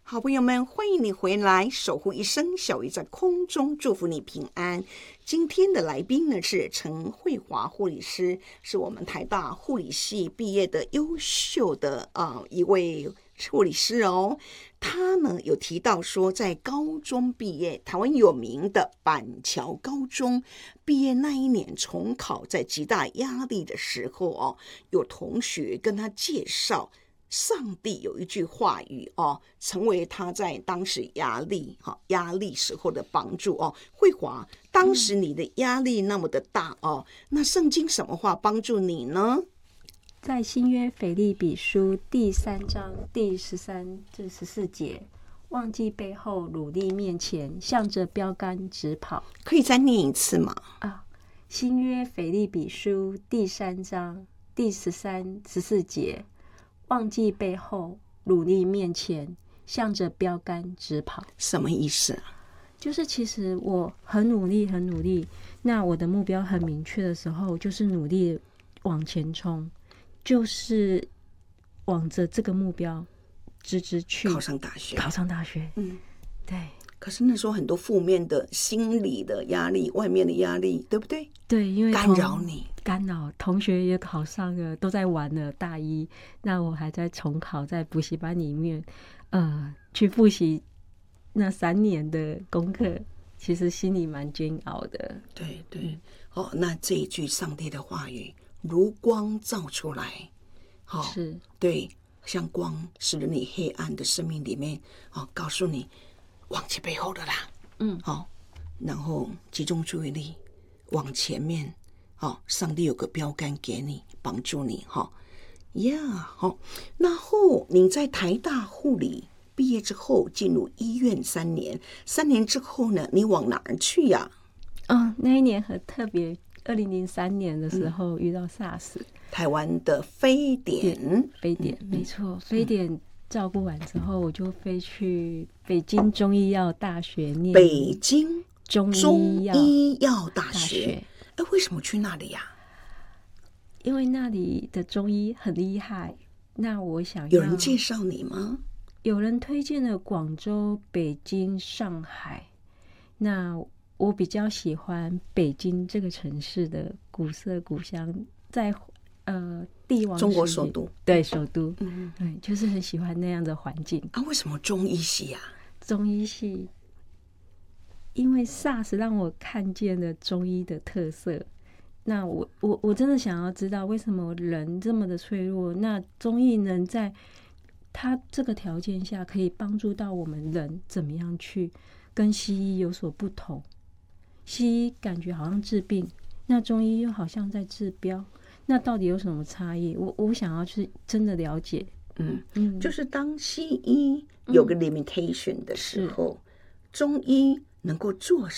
好朋友们，欢迎你回来，守护一生，小鱼在空中祝福你平安。今天的来宾呢是陈慧华护理师，是我们台大护理系毕业的优秀的一位护理师哦。他呢有提到说，在高中毕业，台湾有名的板桥高中毕业那一年重考，在极大压力的时候哦，有同学跟他介绍。上帝有一句话语哦，成为他在当时压力时候的帮助哦。慧华，当时你的压力那么的大哦，那圣经什么话帮助你呢？ 在新约腓立比书第3章第13至14节，忘记背后，努力面前，向着标杆直跑。 可以再念一次吗？ 新约腓立比书第3章第13、14节，忘记背后，努力面前，向着标杆直跑。 什么意思啊？ 就是其实我很努力，那我的目标很明确的时候，就是努力往前冲，就是往着这个目标直去考上大学。 对。 可是那时候很多负面的心理的压力，外面的压力，对不对？ 对，因为干扰同学也考上了，都在玩了大一，那我还在重考，在补习班里面去复习那3年的功课，其实心里蛮煎熬的。 对对，那这一句上帝的话语如光照出来， 是对，像光使得你黑暗的生命里面告诉你忘记背后的啦，然后集中注意力往前面，上帝有个标杆给你，帮助你，然后你在台大护理毕业之后进入医院3年之后呢，你往哪儿去呀？ 那一年很特别，2003年的时候遇到 SARS， 台湾的非典， 没错，非典照顾完之后，我就飞去北京中医药大学念北京中医药大学。为什么去那里呀？ 因为那里的中医很厉害。那我想有人介绍你吗？ 有人推荐了广州、北京、上海。那我比较喜欢北京这个城市的古色古香，在帝王中国首都， 对，首都，对，就是很喜欢那样的环境。 为什么中医系啊？ 中医系，因为 SARS 让我看见了中医的特色。那我真的想要知道为什么人这么的脆弱，那中医能在它这个条件下可以帮助到我们人怎么样去跟西医有所不同。西医感觉好像治病，那中医又好像在治标，那到底有什么差异？我想要去真的了解。 就是当西医有个 limitation 的时候，中医能够做